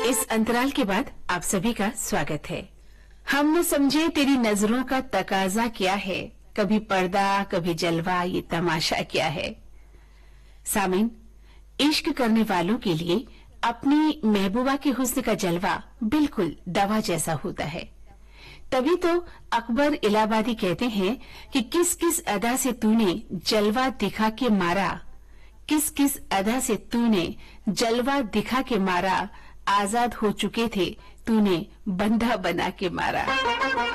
इस अंतराल के बाद आप सभी का स्वागत है। हम न समझे तेरी नजरों का तकाजा क्या है, कभी पर्दा कभी जलवा, ये तमाशा क्या है। सामिन, इश्क करने वालों के लिए अपनी महबूबा के हुस्न का जलवा बिल्कुल दवा जैसा होता है। तभी तो अकबर इलाहाबादी कहते हैं कि किस किस अदा से तूने जलवा दिखा के मारा, किस किस अदा से तूने जलवा दिखा के मारा, आजाद हो चुके थे तूने बंधा बना के मारा।